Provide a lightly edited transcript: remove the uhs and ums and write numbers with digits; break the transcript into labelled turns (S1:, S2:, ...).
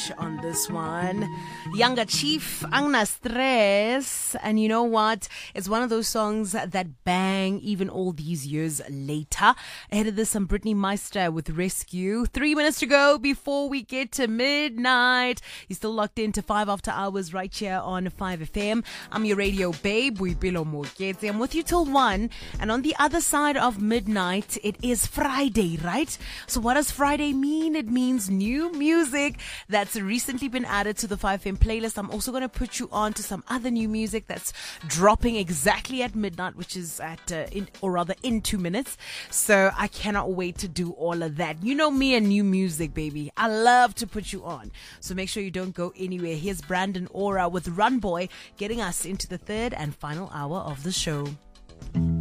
S1: H on this one. Younger Chief, Angna Stress. And you know what? It's one of those songs that bang even all these years later. Ahead of this, some Brittany Meister with Rescue. 3 minutes to go before we get to midnight. You're still locked into 5 after hours right here on 5FM. I'm your radio babe, Boipelo Mokete. I'm with you till 1. And on the other side of midnight, it is Friday, right? So what does Friday mean? It means new music that's recently been added to the 5FM playlist. I'm also going to put you on to some other new music that's dropping exactly at midnight, which is in 2 minutes. So I cannot wait to do all of that. You know me and new music, baby. I love to put you on. So make sure you don't go anywhere. Here's Brandon Aura with Run Boy, getting us into the third and final hour of the show.